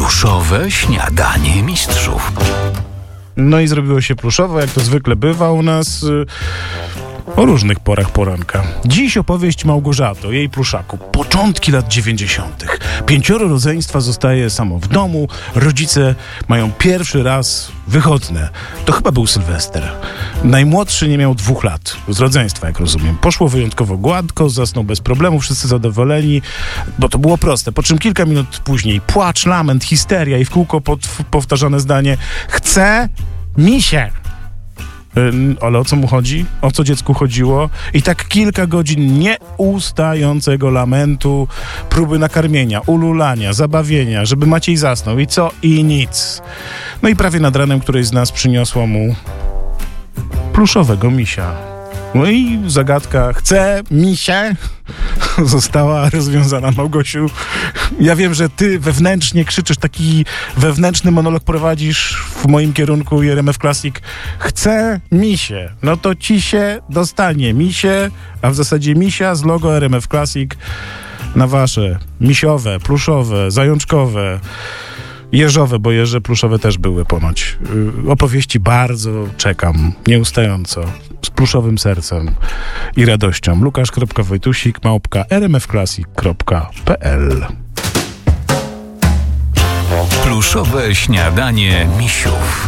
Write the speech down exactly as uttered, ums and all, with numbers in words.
Pluszowe śniadanie mistrzów. No i zrobiło się pluszowo, jak to zwykle bywa u nas y, o różnych porach poranka. Dziś opowieść Małgorzaty o jej pluszaku. Początki lat dziewięćdziesiątych. Pięcioro rodzeństwa zostaje samo w domu. Rodzice mają pierwszy raz wychodne. To chyba był Sylwester. Najmłodszy nie miał dwóch lat. Z rodzeństwa, jak rozumiem. Poszło wyjątkowo gładko, zasnął bez problemu, wszyscy zadowoleni, bo to było proste. Po czym kilka minut później płacz, lament, histeria i w kółko pod, powtarzane zdanie: chcę misia. Ale o co mu chodzi? O co dziecku chodziło? I tak kilka godzin nieustającego lamentu, próby nakarmienia, ululania, zabawienia, żeby Maciej zasnął. I co? I nic. No i prawie nad ranem któreś z nas przyniosło mu pluszowego misia. No i zagadka chcę misia została rozwiązana. Małgosiu, ja wiem, że ty wewnętrznie krzyczysz, taki wewnętrzny monolog prowadzisz w moim kierunku i R M F Classic. Chcę misie. No to ci się dostanie misie, a w zasadzie misia z logo R M F Classic na wasze misiowe, pluszowe, zajączkowe, jeżowe, bo jeże pluszowe też były ponoć. Yy, opowieści bardzo czekam, nieustająco, z pluszowym sercem i radością. Lukasz kropka wojtusik małpka r m f classic kropka p l. Pluszowe śniadanie misiów.